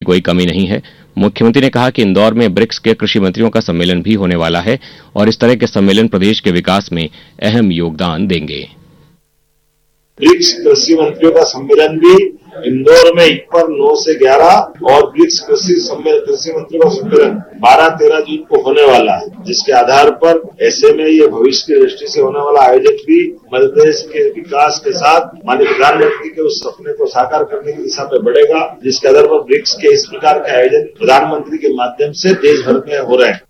कोई कमी नहीं है। मुख्यमंत्री ने कहा कि इंदौर में ब्रिक्स के कृषि मंत्रियों का सम्मेलन भी होने वाला है और इस तरह के सम्मेलन प्रदेश के विकास में अहम योगदान देंगे। ब्रिक्स कृषि मंत्रियों का सम्मेलन भी इंदौर में 9 से 11 और ब्रिक्स कृषि मंत्रियों का सम्मेलन 12-13 जून को होने वाला है, जिसके आधार पर ऐसे में ये भविष्य की दृष्टि से होने वाला आयोजन भी मध्य प्रदेश के विकास के साथ माननीय प्रधानमंत्री के उस सपने को साकार करने की दिशा में बढ़ेगा, जिसके आधार पर ब्रिक्स के इस प्रकार के आयोजन प्रधानमंत्री के माध्यम से देश भर में हो रहे हैं।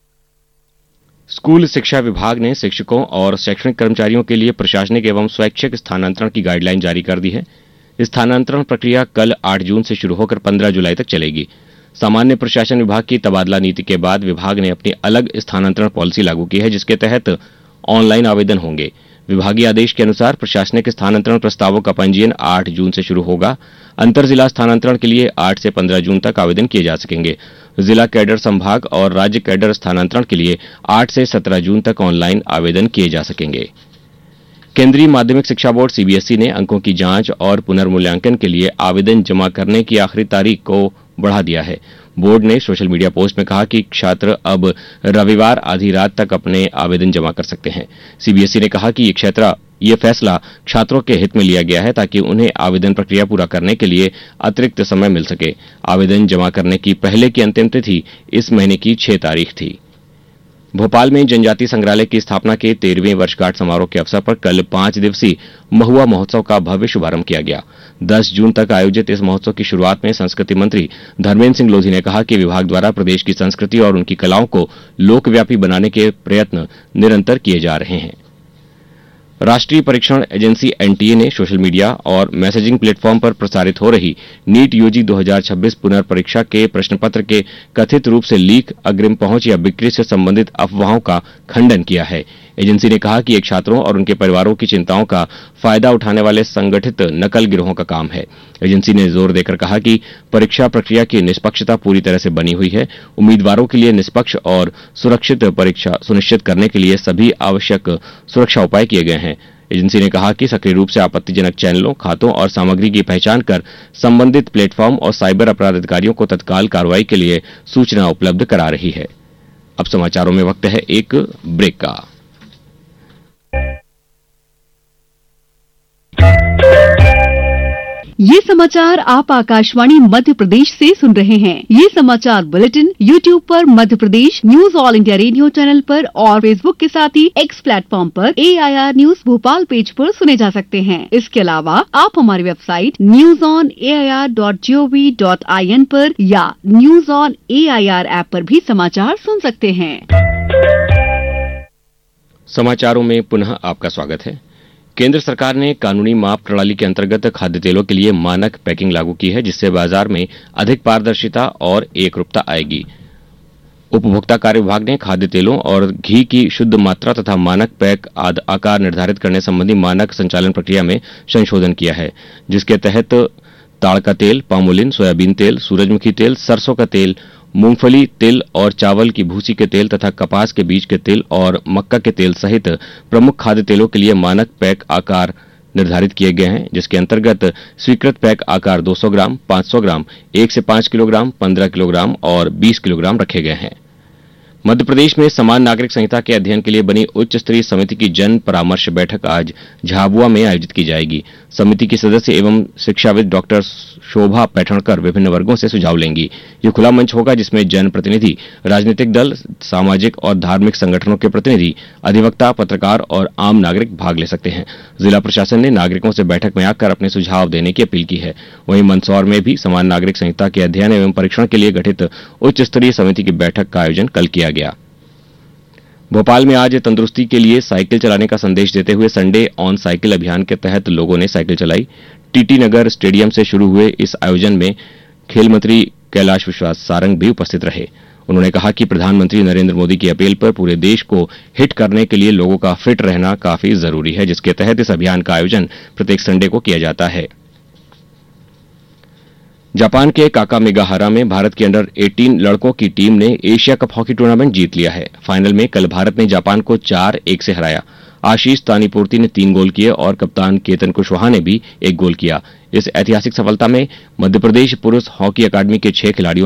स्कूल शिक्षा विभाग ने शिक्षकों और शैक्षणिक कर्मचारियों के लिए प्रशासनिक एवं स्वैच्छिक स्थानांतरण की गाइडलाइन जारी कर दी है। स्थानांतरण प्रक्रिया कल 8 जून से शुरू होकर 15 जुलाई तक चलेगी। सामान्य प्रशासन विभाग की तबादला नीति के बाद विभाग ने अपनी अलग स्थानांतरण पॉलिसी लागू की है, जिसके तहत ऑनलाइन आवेदन होंगे। विभागीय आदेश के अनुसार प्रशासनिक स्थानांतरण प्रस्तावों का पंजीयन 8 जून से शुरू होगा। अंतर जिला स्थानांतरण के लिए 8 से 15 जून तक आवेदन किए जा सकेंगे। जिला कैडर संभाग और राज्य कैडर स्थानांतरण के लिए 8 से 17 जून तक ऑनलाइन आवेदन किए जा सकेंगे। केंद्रीय माध्यमिक शिक्षा बोर्ड सीबीएसई ने अंकों की जांच और पुनर्मूल्यांकन के लिए आवेदन जमा करने की आखिरी तारीख को बढ़ा दिया है। बोर्ड ने सोशल मीडिया पोस्ट में कहा कि छात्र अब रविवार आधी रात तक अपने आवेदन जमा कर सकते हैं। सीबीएसई ने कहा कि ये फैसला छात्रों के हित में लिया गया है ताकि उन्हें आवेदन प्रक्रिया पूरा करने के लिए अतिरिक्त समय मिल सके। आवेदन जमा करने की पहले की अंतिम तिथि इस महीने की 6 तारीख थी। भोपाल में जनजातीय संग्रहालय की स्थापना के 13वें वर्षगांठ समारोह के अवसर पर कल 5 दिवसीय महुआ महोत्सव का भव्य शुभारंभ किया गया। 10 जून तक आयोजित इस महोत्सव की शुरुआत में संस्कृति मंत्री धर्मेंद्र सिंह लोधी ने कहा कि विभाग द्वारा प्रदेश की संस्कृति और उनकी कलाओं को लोकव्यापी बनाने के प्रयत्न निरंतर किए जा रहे हैं। राष्ट्रीय परीक्षण एजेंसी एनटीए ने सोशल मीडिया और मैसेजिंग प्लेटफॉर्म पर प्रसारित हो रही नीट यूजी 2026 पुनर्परीक्षा के प्रश्नपत्र के कथित रूप से लीक, अग्रिम पहुंच या बिक्री से संबंधित अफवाहों का खंडन किया है। एजेंसी ने कहा कि ये छात्रों और उनके परिवारों की चिंताओं का फायदा उठाने वाले संगठित नकल गिरोहों का काम है। एजेंसी ने जोर देकर कहा कि परीक्षा प्रक्रिया की निष्पक्षता पूरी तरह से बनी हुई है। उम्मीदवारों के लिए निष्पक्ष और सुरक्षित परीक्षा सुनिश्चित करने के लिए सभी आवश्यक सुरक्षा उपाय किए गए हैं। एजेंसी ने कहा कि सक्रिय रूप से आपत्तिजनक चैनलों, खातों और सामग्री की पहचान कर संबंधित प्लेटफॉर्म और साइबर अपराध अधिकारियों को तत्काल कार्रवाई के लिए सूचना उपलब्ध करा रही है। अब समाचारों में वक्त है एक ब्रेक का। ये समाचार आप आकाशवाणी मध्य प्रदेश से सुन रहे हैं। ये समाचार बुलेटिन YouTube पर Madhya Pradesh news all India radio channel पर और फेसबुक के साथ ही X प्लेटफॉर्म पर AIR न्यूज भोपाल पेज पर सुने जा सकते हैं। इसके अलावा आप हमारी वेबसाइट newsonair.gov.in पर या न्यूज ऑन AIR ऐप पर भी समाचार सुन सकते हैं। समाचारों में पुनः आपका स्वागत है। केंद्र सरकार ने कानूनी माप प्रणाली के अंतर्गत खाद्य तेलों के लिए मानक पैकिंग लागू की है, जिससे बाजार में अधिक पारदर्शिता और एकरूपता आएगी। उपभोक्ता कार्य विभाग ने खाद्य तेलों और घी की शुद्ध मात्रा तथा मानक पैक आकार निर्धारित करने संबंधी मानक संचालन प्रक्रिया में संशोधन किया है, जिसके तहत ताड़ का तेल, पामोलिन, सोयाबीन तेल, सूरजमुखी तेल, सरसों का तेल, मूंगफली, तिल और चावल की भूसी के तेल तथा कपास के बीज के तेल और मक्का के तेल सहित प्रमुख खाद्य तेलों के लिए मानक पैक आकार निर्धारित किए गए हैं, जिसके अंतर्गत स्वीकृत पैक आकार 200 ग्राम, 500 ग्राम, 1 से 5 किलोग्राम, 15 किलोग्राम और 20 किलोग्राम रखे गए हैं। मध्य प्रदेश में समान नागरिक संहिता के अध्ययन के लिए बनी उच्च स्तरीय समिति की जन परामर्श बैठक आज झाबुआ में आयोजित की जाएगी। समिति की सदस्य एवं शिक्षाविद डॉक्टर शोभा पैठणकर विभिन्न वर्गों से सुझाव लेंगी। ये खुला मंच होगा जिसमें जनप्रतिनिधि, राजनीतिक दल, सामाजिक और धार्मिक संगठनों के प्रतिनिधि, अधिवक्ता, पत्रकार और आम नागरिक भाग ले सकते हैं। जिला प्रशासन ने नागरिकों से बैठक में आकर अपने सुझाव देने की अपील की है। वहीं मंदसौर में भी समान नागरिक संहिता के अध्ययन एवं परीक्षण के लिए गठित उच्च स्तरीय समिति की बैठक का आयोजन कल किया गया। भोपाल में आज तंदुरुस्ती के लिए साइकिल चलाने का संदेश देते हुए संडे ऑन साइकिल अभियान के तहत लोगों ने साइकिल चलाई। टीटी नगर स्टेडियम से शुरू हुए इस आयोजन में खेल मंत्री कैलाश विश्वास सारंग भी उपस्थित रहे। उन्होंने कहा कि प्रधानमंत्री नरेंद्र मोदी की अपील पर पूरे देश को हिट करने के लिए लोगों का फिट रहना काफी जरूरी है, जिसके तहत इस अभियान का आयोजन प्रत्येक संडे को किया जाता है। जापान के काकामिगाहारा में भारत की अंडर 18 लड़कों की टीम ने एशिया कप हॉकी टूर्नामेंट जीत लिया है। फाइनल में कल भारत ने जापान को 4-1 से हराया। आशीष तानीपूर्ति ने 3 गोल किए और कप्तान केतन कुशवाहा ने भी 1 गोल किया। इस ऐतिहासिक सफलता में मध्य प्रदेश पुरुष हॉकी अकादमी के 6 खिलाड़ियों